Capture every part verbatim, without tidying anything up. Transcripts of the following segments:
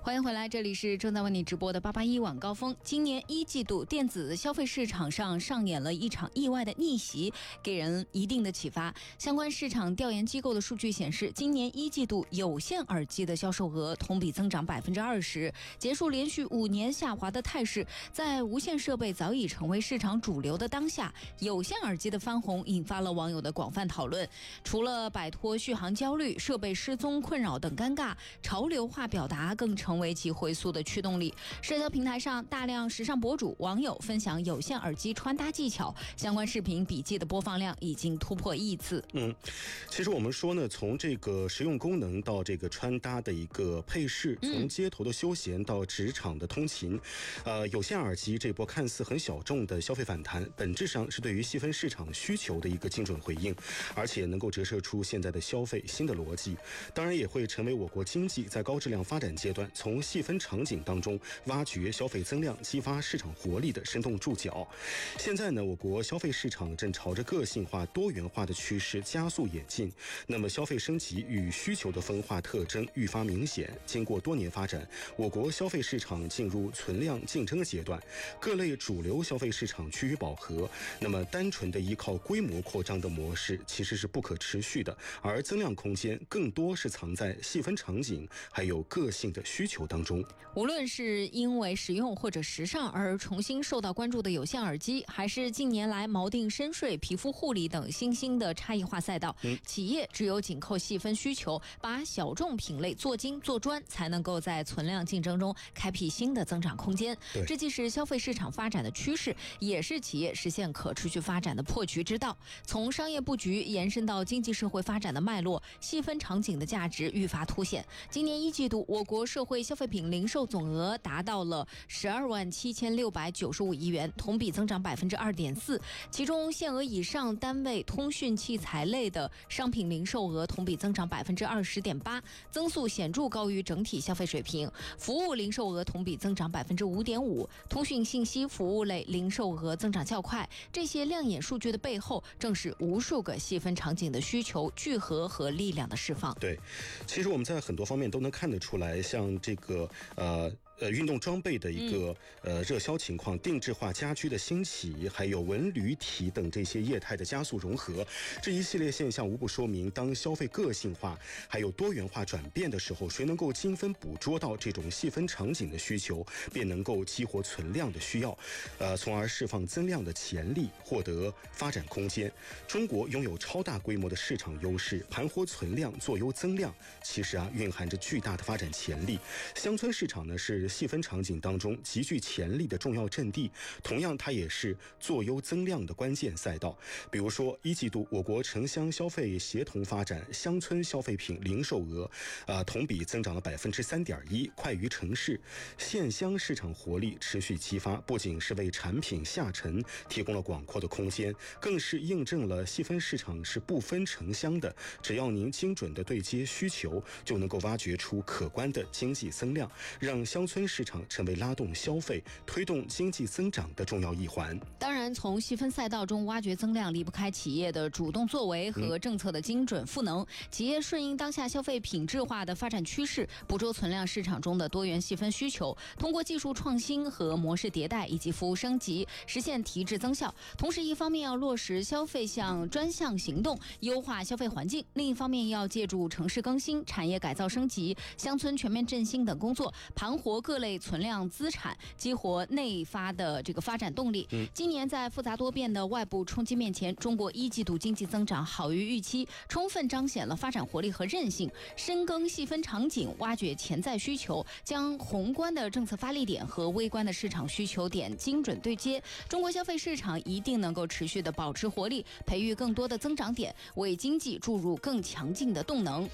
欢迎回来，这里是正在为你直播的八八一晚高峰。今年一季度电子消费市场上上演了一场意外的逆袭，给人一定的启发。相关市场调研机构的数据显示，今年一季度有线耳机的销售额同比增长百分之二十，结束连续五年下滑的态势。在无线设备早已成为市场主流的当下，有线耳机的翻红引发了网友的广泛讨论。除了摆脱续航焦虑、设备失踪困扰等尴尬，潮流化表达更成为其回溯的驱动力。社交平台上，大量时尚博主、网友分享有线耳机穿搭技巧，相关视频笔记的播放量已经突破亿次。 嗯，其实我们说呢，从这个实用功能到这个穿搭的一个配饰，从街头的休闲到职场的通勤，呃，有线耳机这波看似很小众的消费反弹，本质上是对于细分市场需求的一个精准回应，而且能够折射出现在的消费新的逻辑，当然也会成为我国经济在高质量发展阶段从细分场景当中挖掘消费增量、激发市场活力的生动注脚。现在呢，我国消费市场正朝着个性化、多元化的趋势加速演进，那么消费升级与需求的分化特征愈发明显。经过多年发展，我国消费市场进入存量竞争阶段，各类主流消费市场趋于饱和，那么单纯的依靠规模扩张的模式其实是不可持续的，而增量空间更多是藏在细分场景还有个性的需求当中。 无论是因为实用或者时尚而重新受到关注的有线耳机，还是近年来锚定深睡、皮肤护理等新兴的差异化赛道，嗯、企业只有紧扣细分需求，把小众品类做精做专，才能够在存量竞争中开辟新的增长空间。这既是消费市场发展的趋势，也是企业实现可持续发展的破局之道。从商业布局延伸到经济社会发展的脉络，细分场景的价值愈发凸显。今年一季度，我国社会消费品零售总额达到了十二万七千六百九十五亿元，同比增长百分之二点四。其中，限额以上单位通讯器材类的商品零售额同比增长百分之二十点八，增速显著高于整体消费水平。服务零售额同比增长百分之五点五，通讯信息服务类零售额增长较快。这些亮眼数据的背后，正是无数个细分场景的需求聚合和力量的释放。 对，其实我们在很多方面都能看得出来，像这个呃。呃，运动装备的一个呃热销情况，定制化家居的兴起，还有文旅体等这些业态的加速融合，这一系列现象无不说明，当消费个性化还有多元化转变的时候，谁能够精分捕捉到这种细分场景的需求，便能够激活存量的需要，呃，从而释放增量的潜力，获得发展空间。中国拥有超大规模的市场优势，盘活存量，做优增量，其实啊，蕴含着巨大的发展潜力。乡村市场呢是细分场景当中极具潜力的重要阵地，同样它也是做优增量的关键赛道。比如说一季度我国城乡消费协同发展，乡村消费品零售额呃同比增长了百分之三点一，快于城市。县乡市场活力持续激发，不仅是为产品下沉提供了广阔的空间，更是印证了细分市场是不分城乡的，只要您精准的对接需求，就能够挖掘出可观的经济增量，让乡村市场成为拉动消费、推动经济增长的重要一环。 当然，从细分赛道中挖掘增量，离不开企业的主动作为和政策的精准赋能。嗯、企业顺应当下消费品质化的发展趋势，捕捉存量市场中的多元细分需求，通过技术创新和模式迭代以及服务升级，实现提质增效。同时，一方面要落实消费项专项行动，优化消费环境；另一方面要借助城市更新、产业改造升级、乡村全面振兴等工作，盘活各类存量资产，激活内发的这个发展动力。嗯、今年在复杂多变的外部冲击面前，中国一季度经济增长好于预期，充分彰显了发展活力和韧性。深耕细分场景，挖掘潜在需求，将宏观的政策发力点和微观的市场需求点精准对接，中国消费市场一定能够持续的保持活力，培育更多的增长点，为经济注入更强劲的动能。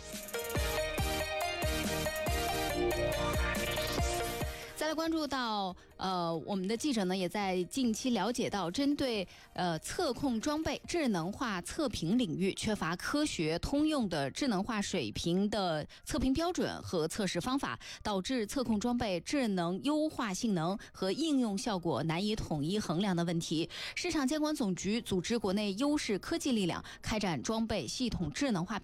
再来关注到，呃，我们的记者呢也在近期了解到，针对呃测控装备智能化测评领域缺乏科学通用的智能化水平的测评标准和测试方法，导致测控装备智能优化性能和应用效果难以统一衡量的问题。市场监管总局组织国内优势科技力量，开展装备系统智能化